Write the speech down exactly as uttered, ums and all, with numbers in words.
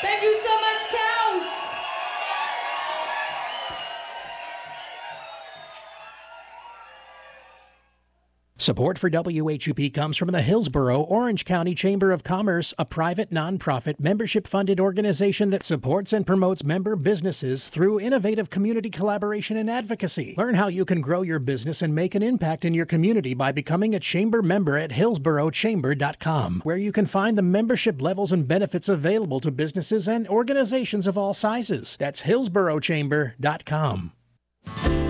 Thank you so much, Taos. Support for W H U P comes from the Hillsborough Orange County Chamber of Commerce, a private, nonprofit, membership-funded organization that supports and promotes member businesses through innovative community collaboration and advocacy. Learn how you can grow your business and make an impact in your community by becoming a chamber member at hillsborough chamber dot com, where you can find the membership levels and benefits available to businesses and organizations of all sizes. That's hillsborough chamber dot com.